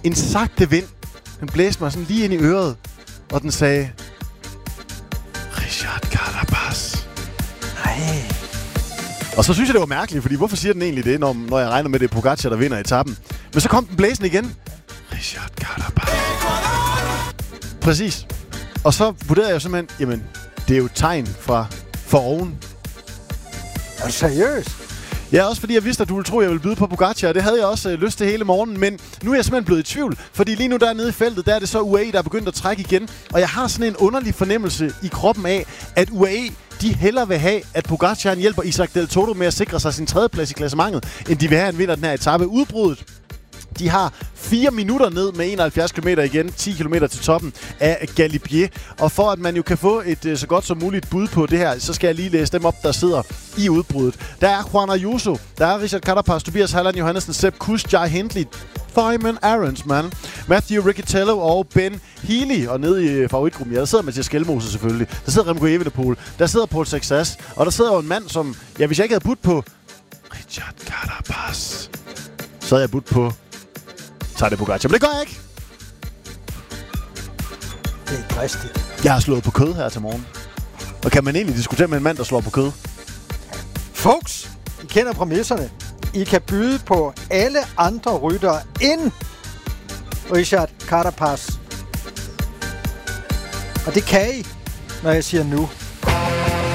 En sagte vind. Den blæste mig sådan lige ind i øret. Og den sagde... Richard Carapaz. Nej. Og så synes jeg, det var mærkeligt, fordi hvorfor siger den egentlig det, når jeg regner med, det er Pogacar, der vinder etappen? Men så kom den blæsende igen. Richard Carapaz. Præcis. Og så vurderede jeg simpelthen, jamen, det er jo et tegn for oven. Er du seriøs? Ja, også fordi jeg vidste, at du ville tro, at jeg ville byde på Pogacar, og det havde jeg også lyst til hele morgenen, men nu er jeg simpelthen blevet i tvivl, fordi lige nu dernede i feltet, der er det så UAE, der er begyndt at trække igen, og jeg har sådan en underlig fornemmelse i kroppen af, at UAE, de hellere vil have, at Pogacar hjælper Isaac Del Toro med at sikre sig sin tredjeplads i klassementet, end de vil have, at han vinder den her etape. Udbruddet. De har 4 minutter ned med 71 km igen, 10 km til toppen af Galibier. Og for at man jo kan få et så godt som muligt bud på det her, så skal jeg lige læse dem op, der sidder i udbruddet. Der er Juan Ayuso, der er Richard Carapaz, Tobias Halland Johannessen, Sepp Kuss, Jai Hindley, Simon Aarons, Matthew Riccitello og Ben Healy. Og nede i favoritgruppen, ja, der sidder Mathias Skelmose selvfølgelig. Der sidder Remco Evenepoel, der sidder Paul Sexas, og der sidder jo en mand, som, ja, hvis jeg ikke havde budt på Richard Carapaz, så havde jeg budt på Tadej Pogacar, men det gør jeg ikke. Det er dristigt. Jeg har slået på kød her til morgen. Og kan man egentlig diskutere med en mand, der slår på kød? Folks, I kender præmisserne. I kan byde på alle andre ryttere end Richard Carapaz. Og det kan I, når jeg siger nu.